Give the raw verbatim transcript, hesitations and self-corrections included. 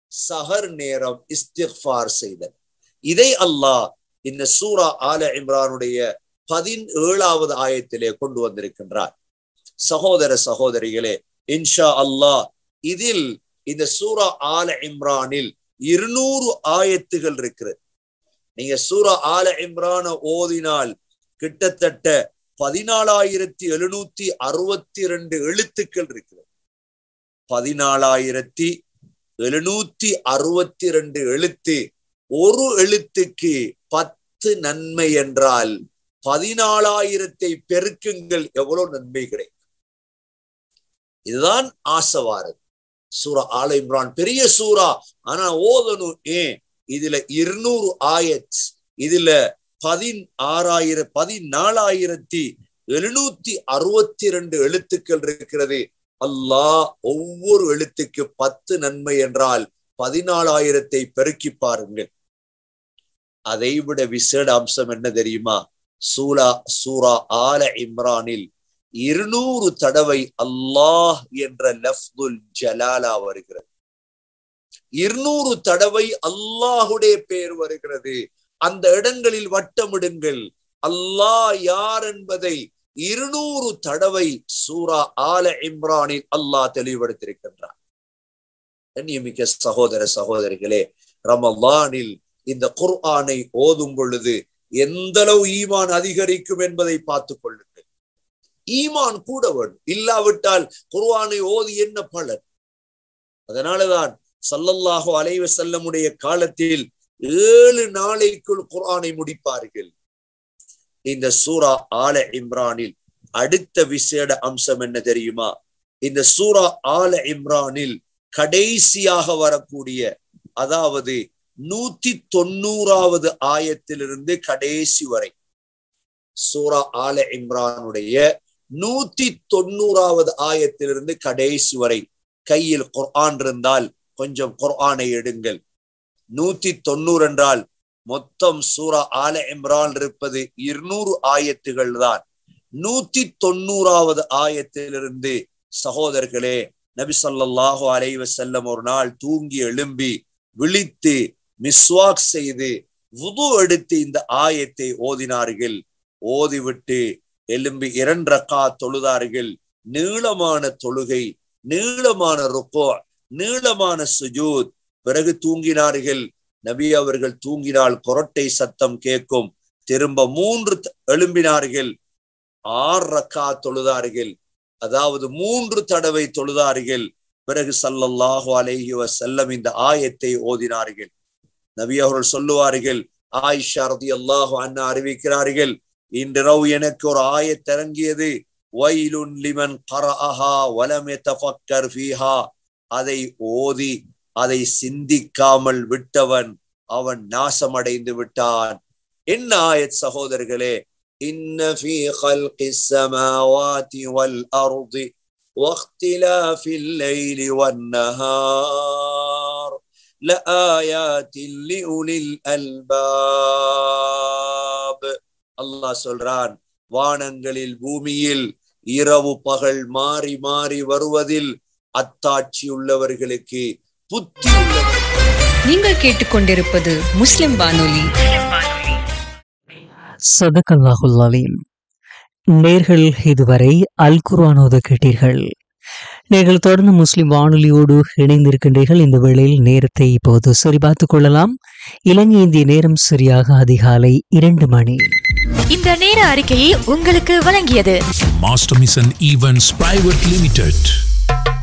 சஹர் நேரம் இஸ்திக்ஃபார் செய்தல். இதை அல்லாஹ் இந்த சூரா ஆல இம்ரானுடைய பதினேழாவது ஆயத்திலே கொண்டு வந்திருக்கின்றார். சகோதர சகோதரிகளே, இன்ஷா அல்லாஹ் இதில் இந்த சூரா ஆல இம்ரானில் இருநூறு ஆயத்துகள் இருக்கிறது. நீங்க சூரா ஆல இம்ரான ஓதினால் கிட்டத்தட்ட பதினாலாயிரத்தி எழுநூத்தி அறுபத்தி ரெண்டு எழுத்துக்கள் இருக்கிறது. பதினாலாயிரத்தி எழுநூத்தி அறுபத்தி ரெண்டு எழுத்து. ஒரு எழுத்துக்கு பத்து நன்மை என்றால் பதினாலாயிரத்தை பெருக்குங்கள், எவ்வளவு நன்மை கிடைக்கும். இதுதான் ஆசவாரது. சூரா ஆல இம்ரான் பெரிய சூரா, ஆனா ஓதணும். ஏன்? இதுல இருநூறு ஆயத், இதுல பதினாறாயிரம் பதினாலாயிரத்தி எழுநூத்தி அறுபத்தி ரெண்டு எழுத்துக்கள் இருக்கிறது. அல்லாஹ் ஒவ்வொரு எழுத்துக்கு பத்து நன்மை என்றால் பதினாலாயிரத்தை பெருக்கி பாருங்கள். அதை விட விசேட அம்சம் என்ன தெரியுமா? சூரா சூரா ஆல இம்ரானில் இருநூறு தடவை அல்லாஹ் என்ற லஃப்துல் ஜலாலா வருகிறது. இருநூறு தடவை அல்லாஹுடைய பெயர் வருகிறது. அந்த இடங்களில் வட்டமிடுங்கள். அல்லாஹ் யார் என்பதை இருநூறு தடவை சூரா ஆல இம்ரானில் அல்லாஹ் தெளிவுபடுத்தியிருக்கின்றார். கண்ணியமிக்க சகோதர சகோதரிகளே, ரமலானில் இந்த குர்ஆனை ஓதும் பொழுது எந்த அளவு ஈமான் அதிகரிக்கும் என்பதை பார்த்துக் கொள்ளுங்கள். ஈமான் கூட வேண்டும், இல்லாவிட்டால் குர்ஆனை ஓதி என்ன பலன்? அதனாலதான் ஸல்லல்லாஹு அலைஹி வஸல்லமுடைய காலத்தில் ஏழு நாளைக்குள் குர்ஆனை முடிப்பார்கள். இந்த சூரா ஆல இம்ரானில் அடுத்த விசேட அம்சம் என்ன தெரியுமா? இந்த சூரா ஆல இம்ரானில் கடைசியாக வரக்கூடிய, அதாவது நூத்தி தொண்ணூறாவது ஆயத்திலிருந்து கடைசி வரை, சூரா ஆல இம்ரானுடைய நூத்தி தொண்ணூறாவது ஆயத்திலிருந்து கடைசி வரை, கையில் குர்ஆன் இருந்தால் கொஞ்சம் குர்ஆனை எடுங்கள். நூத்தி தொண்ணூறு என்றால் மொத்தம் சூரா ஆல இம்ரான் இருப்பது இருநூறு ஆயத்துகள் தான். நூத்தி தொண்ணூறாவது ஆயத்திலிருந்து சகோதரர்களே, நபி ஸல்லல்லாஹு அலைஹி வஸல்லம் ஒரு நாள் தூங்கி எழும்பி விழித்து மிஸ்வாக் செய்து வுது எடுத்து இந்த ஆயத்தை ஓதினார்கள். ஓதிவிட்டு எழும்பி இரண்டு ரக்காத் தொழுதார்கள். நீளமான தொழுகை, நீளமான ருக்கூ, நீளமான சுஜூத். பிறகு தூங்கினார்கள். நபி அவர்கள் தூங்கினால் கொரட்டை சத்தம் கேட்கும். திரும்ப மூன்று எழும்பினார்கள். ஆறு ரக்காத் தொழுதார்கள், அதாவது மூன்று தடவை தொழுதார்கள். பிறகு ஸல்லல்லாஹு அலைஹி வஸல்லம் இந்த ஆயத்தை ஓதினார்கள். நபி அவர்கள் சொல்லுவார்கள், ஆயிஷா ரலியல்லாஹு அன்ஹா அறிவிக்கிறார்கள், இன்றிரவு எனக்கு ஒரு ஆயத் இறங்கியது, வைலுன் லிமன் கரஅஹா வலம் யதஃபக்கர் ஃபீஹா. அதை ஓதி அதை சிந்திக்காமல் விட்டவன் அவன் நாசமடைந்து விட்டான். என்ன ஆயத் சகோதரர்களே? இன்ன ஃபீ கல்கிஸ் ஸமாவாதி வல் அர்தி வக்திலாஃபில் லைலி வன் நஹார் லஆயாத்தின் லிஉலில் அல்பாப். அல்லாஹ் சொல்றான், வானங்களில் பூமியில் இரவு பகல் மாறி மாறி வருவதில் அத்தாட்சி உள்ளவர்களுக்கு, புத்தி உள்ளவர்களுக்கு. நீங்கள் கேட்டுக்கொண்டிருப்பது முஸ்லிம் வானொலி. ஸதகல்லாஹுல் அலீம். நேர்கள் இதுவரை அல் குர்ஆன் ஓத கேட்டீர்கள். நீங்கள் தொடர்ந்து முஸ்லிம் வானொலியோடு இணைந்திருக்கின்றீர்கள். இந்த வேளையில் நேரத்தை இப்போது சரிபார்த்துக் கொள்ளலாம். இலங்கை இந்திய நேரம் சரியாக அதிகாலை இரண்டு மணி. இந்த நேர அறிக்கையை உங்களுக்கு வழங்கியது master mission events private limited.